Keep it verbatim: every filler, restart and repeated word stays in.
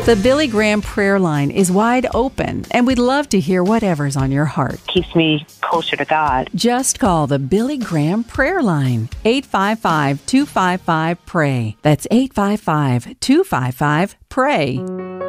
The Billy Graham prayer line is wide open, and we'd love to hear whatever's on your heart. Keeps me closer to God. Just call the Billy Graham prayer line, eight five five, two five five, P R A Y. That's eight five five, two five five, P R A Y.